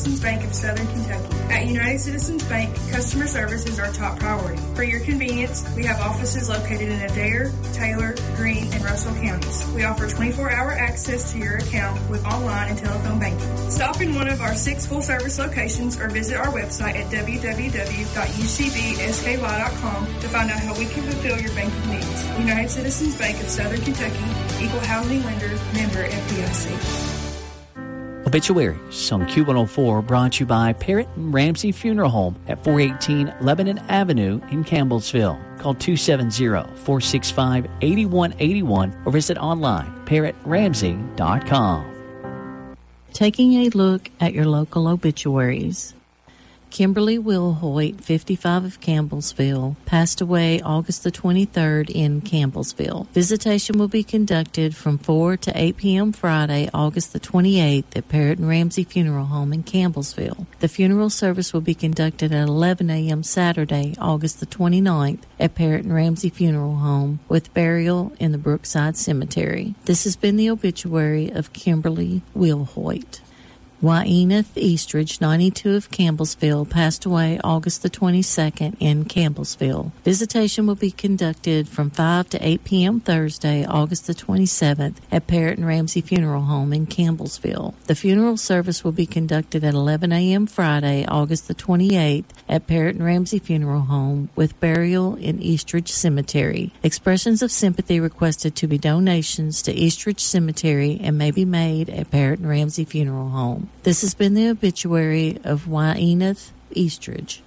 Bank of Southern Kentucky. At United Citizens Bank, customer service is our top priority. For your convenience, we have offices located in Adair, Taylor, Greene, and Russell counties. We offer 24-hour access to your account with online and telephone banking. Stop in one of our 6 full-service locations or visit our website at www.ucbsky.com to find out how we can fulfill your banking needs. United Citizens Bank of Southern Kentucky, Equal Housing Lender, member FDIC. Obituaries on Q104 brought to you by Parrott and Ramsey Funeral Home at 418 Lebanon Avenue in Campbellsville. Call 270-465-8181 or visit online parrottramsey.com. Taking a look at your local obituaries. Kimberly Wilhoit, 55 of Campbellsville, passed away August the 23rd in Campbellsville. Visitation will be conducted from 4 to 8 p.m. Friday, August the 28th at Parrott and Ramsey Funeral Home in Campbellsville. The funeral service will be conducted at 11 a.m. Saturday, August the 29th at Parrott and Ramsey Funeral Home with burial in the Brookside Cemetery. This has been the obituary of Kimberly Wilhoit. Wyneth Eastridge, 92 of Campbellsville, passed away August the 22nd in Campbellsville. Visitation will be conducted from 5 to 8 p.m. Thursday, August the 27th at Parrott and Ramsey Funeral Home in Campbellsville. The funeral service will be conducted at 11 a.m. Friday, August the 28th at Parrott and Ramsey Funeral Home with burial in Eastridge Cemetery. Expressions of sympathy requested to be donations to Eastridge Cemetery and may be made at Parrott and Ramsey Funeral Home. This has been the obituary of Wyneth Eastridge.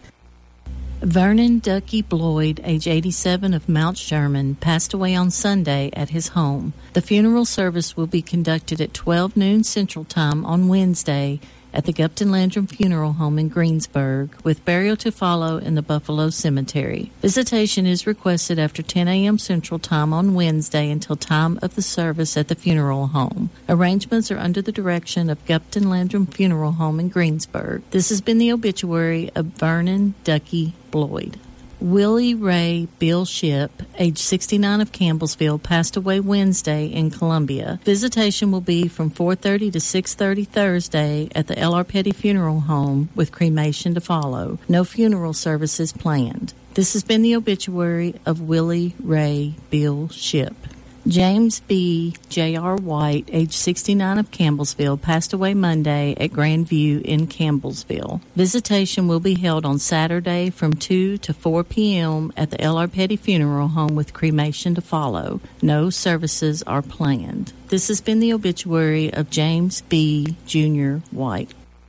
Vernon Ducky Bloyd, age 87 of Mount Sherman, passed away on Sunday at his home. The funeral service will be conducted at 12 noon Central Time on Wednesday at the Gupton Landrum Funeral Home in Greensburg, with burial to follow in the Buffalo Cemetery. Visitation is requested after 10 a.m. Central Time on Wednesday until time of the service at the funeral home. Arrangements are under the direction of Gupton Landrum Funeral Home in Greensburg. This has been the obituary of Vernon Ducky Bloyd. Willie Ray Bill Ship, age 69 of Campbellsville, passed away Wednesday in Columbia. Visitation will be from 4:30 to 6:30 Thursday at the L.R. Petty Funeral Home with cremation to follow. No funeral services planned. This has been the obituary of Willie Ray Bill Ship. James B. J.R. White, age 69 of Campbellsville, passed away Monday at Grandview in Campbellsville. Visitation will be held on Saturday from 2 to 4 p.m. at the L.R. Petty Funeral Home with cremation to follow. No services are planned. This has been the obituary of James B. Jr. White.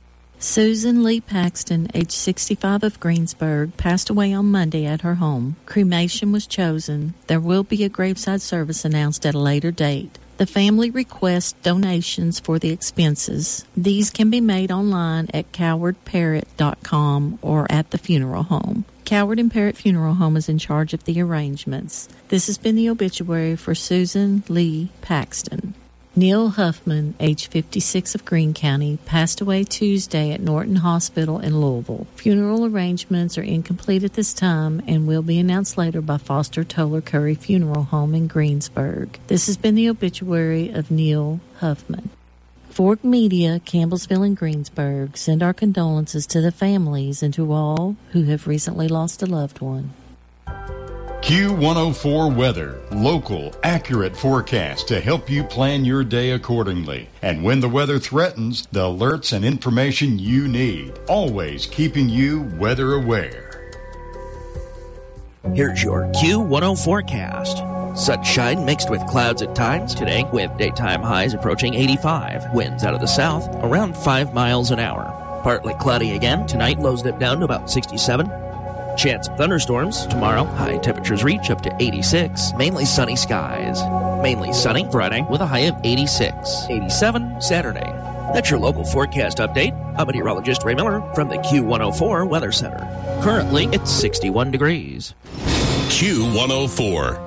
Susan Lee Paxton, age 65 of Greensburg, passed away on Monday at her home. Cremation was chosen. There will be a graveside service announced at a later date. The family requests donations for the expenses. These can be made online at cowardparrott.com or at the funeral home. Coward and Parrott Funeral Home is in charge of the arrangements. This has been the obituary for Susan Lee Paxton. Neil Huffman, age 56 of Greene County, passed away Tuesday at Norton Hospital in Louisville. Funeral arrangements are incomplete at this time and will be announced later by Foster Toller Curry Funeral Home in Greensburg. This has been the obituary of Neil Huffman. Fork Media, Campbellsville and Greensburg send our condolences to the families and to all who have recently lost a loved one. Q104 Weather. Local, accurate forecast to help you plan your day accordingly. And when the weather threatens, the alerts and information you need. Always keeping you weather aware. Here's your Q10 forecast. Sunshine mixed with clouds at times today, with daytime highs approaching 85. Winds out of the south around 5 miles an hour. Partly cloudy again. Tonight, lows dip down to about 67. Chance of thunderstorms tomorrow. High temperatures reach up to 86. Mainly sunny skies. Mainly sunny Friday with a high of 86. 87 Saturday. That's your local forecast update. I'm meteorologist Ray Miller from the Q104 Weather Center. Currently, it's 61 degrees. Q104.